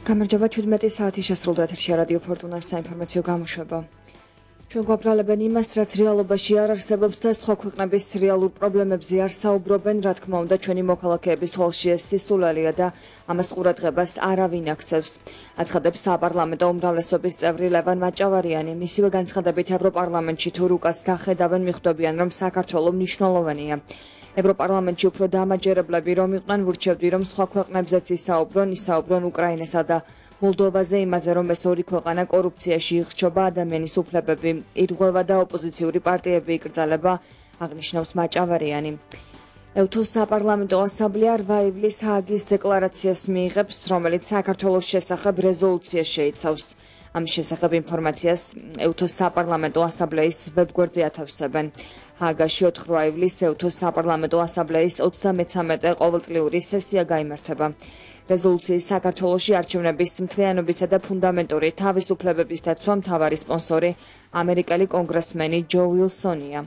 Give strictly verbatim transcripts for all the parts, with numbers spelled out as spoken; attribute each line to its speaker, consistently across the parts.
Speaker 1: გამარჯობა თერთმეტი საათი შესრულდა ეთერში რადიო ფორტუნას საინფორმაციო გამოშვება. ჩვენ გვაბრალებენ იმას, რაც რეალობაში არ არსებობს და სხვა ქვეყნების რეალურ პრობლემებზე არ საუბრობენ, რა თქმა უნდა, ჩვენი მოქალაქეების თვალში ეს სისულელეა და ამას ყურადღებას არავინ აქცევს. აცხადებს საპარლამენტო უმრავლესობის წევრი ლევან მაჭავარიანი. მისივე განცხადებით ევროპარლამენტში თუ რუკას დახედავენ, მიხვდებიან, რომ საქართველო მნიშვნელოვანია. ევროპარლამენტში უფრო დამაჯერებლები რომ იყვნენ, ვურჩევდი, რომ სხვა ქვეყნებზეც ისაუბრონ, ისაუბრონ უკრაინასა და მოლდოვაზე, იმაზე, რომ ეს ორი ქვეყანა კორუფციაში იხრჩობა, ადამიანის უფლებები ირღვევა და ოპოზიციური პარტიები იკრძალება, აღნიშნავს მაჭავარიანი. ევთოს საპარლამენტო ასამბლეა რვა ივლის ჰააგის დეკლარაციას მიიღებს, რომელიც საქართველოს შესახებ რეზოლუციას შეიცავს. ამის შესახებ ინფორმაციას ევთოს საპარლამენტო ასამბლეის ვებგვერდზე ათავსებენ. ჰააგაში ოთხ-რვა ივლის ევთოს საპარლამენტო ასამბლეის ოცდამეცამეტე ყოველწლიური სესია გაიმართება. რეზოლუციის საქართველოში არჩევნების მთლიანობისა და ფუნდამენტური თავისუფლებების დაცვა მთავარი სპონსორი ამერიკელი კონგრესმენი ჯო ვილსონია.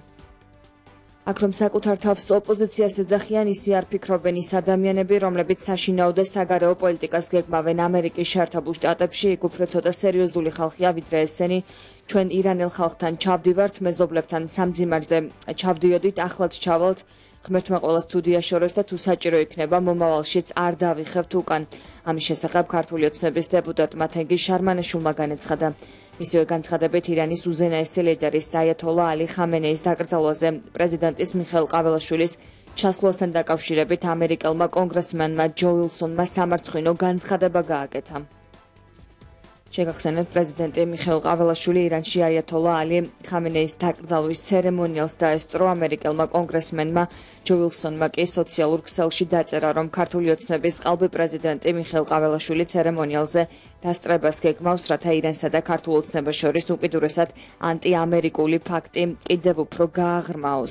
Speaker 1: აქ რომ საკუთარ თავს ოპოზიციას ეძახიან, ისე არ ფიქრობენ ის ადამიანები, რომლებიც საშინაო და საგარეო პოლიტიკას გეგმავენ ამერიკის შეერთებულ შტატებში, იქ უფრო ცოტა სერიოზული ხალხია, ვიდრე ესენი. ჩვენ ირანელ ხალხთან ჩავდივართ, მეზობლებთან სამძიმარზე ჩავდიოდით, ახლაც ჩავალთ. ღმერთმა ყველას ცუდი აშოროს და თუ საჭირო იქნება, მომავალშიც არ დავიხევთ უკან. ამის შესახებ ქართული ოცნების დეპუტატმა თენგიზ შარმანაშვილმა განაცხადა. მისივე განცხადებით ირანის უზენაესი ლიდერის აიათოლა ალი ხამენეის დაკრძალვაზე პრეზიდენტის მიხეილ ყაველაშვილის ჩასვლასთან დაკავშირებით ამერიკელმა კონგრესმენმა ჯო ვილსონმა სამარცხვინო განცხადება გააკეთა. შეგახსენებთ, პრეზიდენტი მიხეილ ყაველაშვილი ირანში აიათოლა ალი ხამენეის დაკრძალვის ცერემონიალს დაესწრო, ამერიკელმა კონგრესმენმა ჯო ვილსონმა კი სოციალურ ქსელში დაწერა, რომ ქართული ოცნების ყალბი პრეზიდენტი მიხეილ ყაველაშვილი ცერემონიალზე დასწრებას გეგმავს, რათა ირანსა და ქართულ ოცნებას შორის უკიდურესად ანტიამერიკული ფაქტი კიდევ უფრო გააღრმაოს.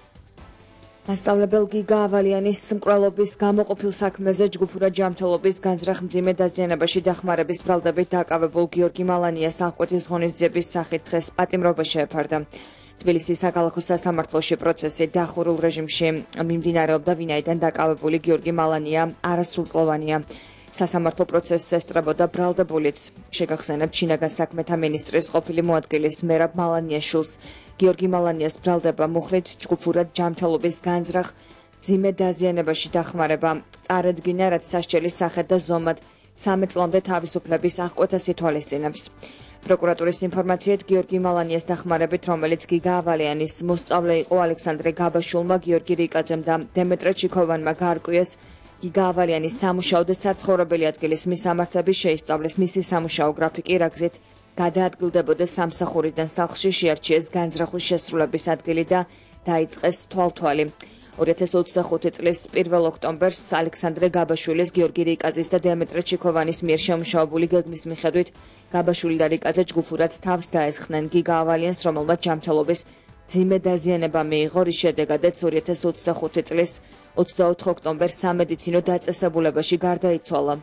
Speaker 1: მასწავლებელი გიგა ავალიანის მკვლელობის გამოყოფილ საქმეზე ჯგუფურად ჯანმრთელობის განზრახ მძიმე დაზიანებაში დახმარების ბრალდებით დაკავებულ გიორგი მალანიას აღკვეთის ღონისძიების სახით დღეს პატიმრობა შეეფარდა. თბილისის საქალაქო სასამართლოში პროცესი დახურულ რეჟიმში მიმდინარეობდა, ვინაიდან დაკავებული გიორგი მალანია არასრულწლოვანია. სასამართლო პროცესს ესწრებოდა ბრალდებულიც. შეგახსენებთ, შინაგან საქმეთა მინისტრის ყოფილი მოადგილის მერაბ მალანიაშვილს გიორგი მალანიას ბრალდება მუხლით ჯგუფურად ჯანმრთელობის განზრახ მძიმე დაზიანებაში დახმარება წარედგინა, რაც სასჯელის სახედ და ზომად ცამეტ წლამდე თავისუფლების აღკვეთას ითვალისწინებს. პროკურატურის ინფორმაციით, გიორგი მალანიას დახმარებით, რომელიც გიგა ავალიანის მოსწავლე იყო, ალექსანდრე გაბაშვილმა, გიორგი რიკაძემ და დემეტრე ჩიქოვანმა გაარკვიეს გიგა ავალიანის სამუშაო და საცხოვრებელი ადგილის მისამართები, შეისწავლეს მისი სამუშაო გრაფიკი, რა გზით გადაადგილდებოდა სამსახურიდან სახლში, შეარჩიეს განზრახვის შესრულების ადგილი და დაიწყეს თვალთვალი. ორი ათას ოცდახუთი წლის პირველ ოქტომბერს ალექსანდრე გაბაშვილის, გიორგი რიკაძის და დემეტრე ჩიქოვანის მიერ შემუშავებული გეგმის მიხედვით გაბაშვილი და რიკაძე ჯგუფურად თავს დაესხნენ გიგა ავალიანს, რომელმაც ჯანმრთელობის მძიმე დაზიანება მიიღო, რის შედეგადაც ორი ათას ოცდახუთი წლის ოცდაოთხ ოქტომბერს სამედიცინო დაწესებულებაში გარდაიცვალა.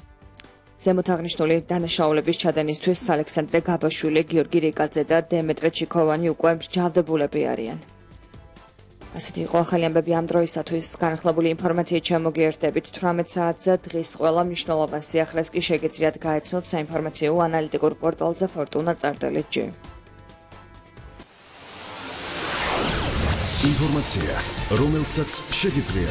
Speaker 1: ზემოთ აღნიშნული დანაშაულების ჩადენისთვის ალექსანდრე გაბაშვილი, გიორგი რიკაძე და დემეტრე ჩიქოვანი უკვე მსჯავრდებულები არიან. ასეთი იყო ახალი ამბები ამ დროისათვის. განახლებული ინფორმაციით შემოგიერთდებით თვრამეტ საათზე. დღის ყველა მნიშვნელოვან სიახლეს კი შეგეძლიათ გაეცნოთ საინფორმაციო ანალიტიკურ პორტალზე ფორტუნა წარდელი ჯი.
Speaker 2: ინფორმაცია, რომელსაც შეგიძლიათ